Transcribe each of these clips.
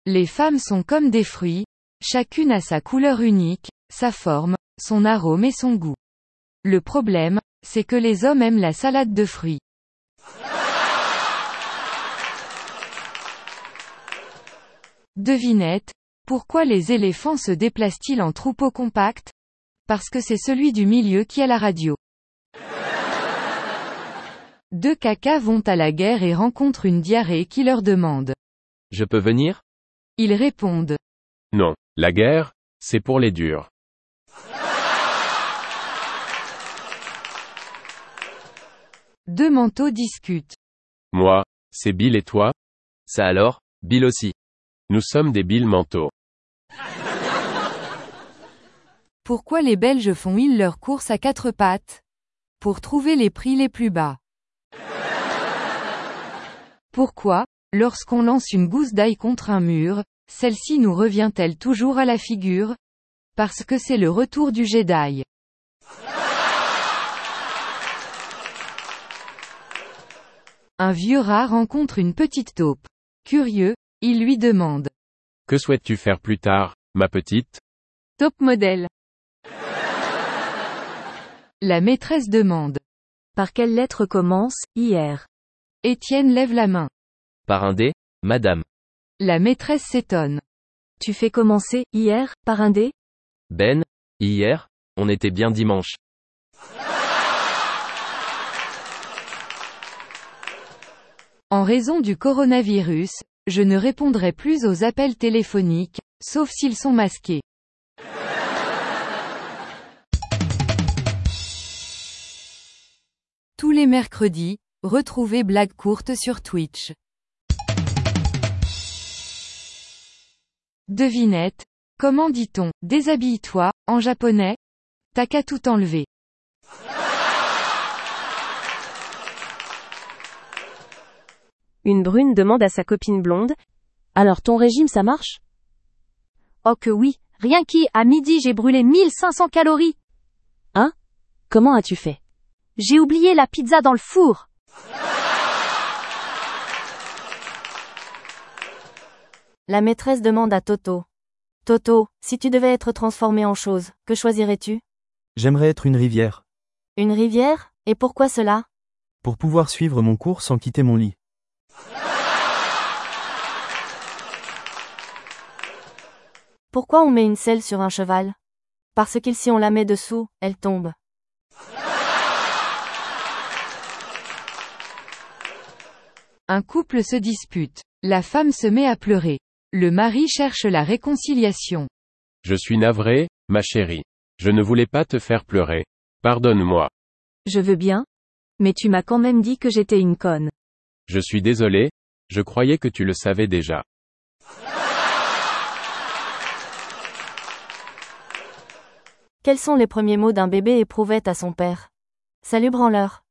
Les femmes sont comme des fruits, chacune a sa couleur unique, sa forme, son arôme et son goût. Le problème, c'est que les hommes aiment la salade de fruits. Devinette, pourquoi les éléphants se déplacent-ils en troupeau compact? Parce que c'est celui du milieu qui a la radio. Deux cacas vont à la guerre et rencontrent une diarrhée qui leur demande. Je peux venir? Ils répondent. Non, la guerre, c'est pour les durs. Deux manteaux discutent. Moi, c'est Bill et toi? Ça alors, Bill aussi. Nous sommes des Bill manteaux. Pourquoi les Belges font-ils leurs courses à quatre pattes? Pour trouver les prix les plus bas. Pourquoi, lorsqu'on lance une gousse d'ail contre un mur, celle-ci nous revient-elle toujours à la figure? Parce que c'est le retour du Jedi. Un vieux rat rencontre une petite taupe. Curieux, il lui demande. Que souhaites-tu faire plus tard, ma petite? Top modèle. La maîtresse demande. Par quelle lettre commence, hier? Étienne lève la main. Par un dé, madame. La maîtresse s'étonne. Tu fais commencer, hier, par un dé? Ben, hier, on était bien dimanche. En raison du coronavirus, je ne répondrai plus aux appels téléphoniques, sauf s'ils sont masqués. Tous les mercredis, retrouvez Blague courte sur Twitch. Devinette, comment dit-on « déshabille-toi » en japonais? T'as qu'à tout enlever. Une brune demande à sa copine blonde. Alors ton régime ça marche? Oh que oui, rien qu'à à midi j'ai brûlé 1500 calories. Hein? Comment as-tu fait? J'ai oublié la pizza dans le four. La maîtresse demande à Toto. Toto, si tu devais être transformé en chose, que choisirais-tu? J'aimerais être une rivière. Une rivière? Et pourquoi cela? Pour pouvoir suivre mon cours sans quitter mon lit. Pourquoi on met une selle sur un cheval? Parce que si on la met dessous, elle tombe. Un couple se dispute. La femme se met à pleurer. Le mari cherche la réconciliation. Je suis navré, ma chérie. Je ne voulais pas te faire pleurer. Pardonne-moi. Je veux bien. Mais tu m'as quand même dit que j'étais une conne. Je suis désolé, je croyais que tu le savais déjà. Quels sont les premiers mots d'un bébé éprouvette à son père? Salut branleur.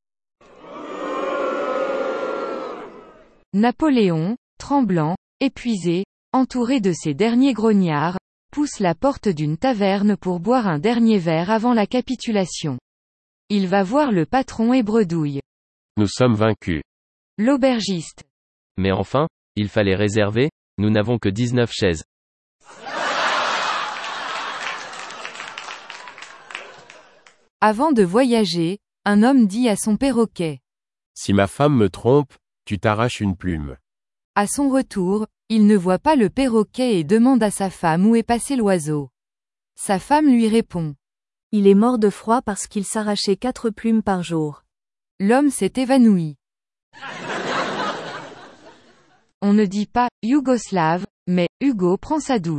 Napoléon, tremblant, épuisé, entouré de ses derniers grognards, pousse la porte d'une taverne pour boire un dernier verre avant la capitulation. Il va voir le patron et bredouille. Nous sommes vaincus. L'aubergiste. Mais enfin, il fallait réserver, nous n'avons que 19 chaises. Avant de voyager, un homme dit à son perroquet. Si ma femme me trompe, tu t'arraches une plume. À son retour, il ne voit pas le perroquet et demande à sa femme où est passé l'oiseau. Sa femme lui répond. Il est mort de froid parce qu'il s'arrachait 4 plumes par jour. L'homme s'est évanoui. On ne dit pas « Yougoslave », mais « Hugo prend sa douche ».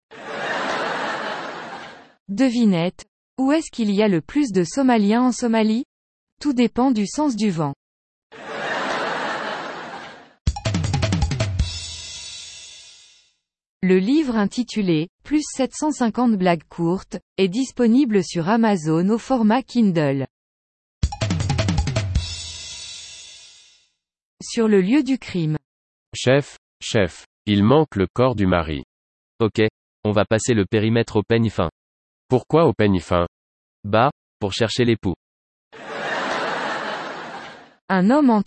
Devinette, où est-ce qu'il y a le plus de Somaliens en Somalie? Tout dépend du sens du vent. Le livre intitulé « Plus 750 blagues courtes » est disponible sur Amazon au format Kindle. Sur le lieu du crime. Chef, il manque le corps du mari. Ok, on va passer le périmètre au peigne fin. Pourquoi au peigne fin? Bah, pour chercher l'époux. Un homme entre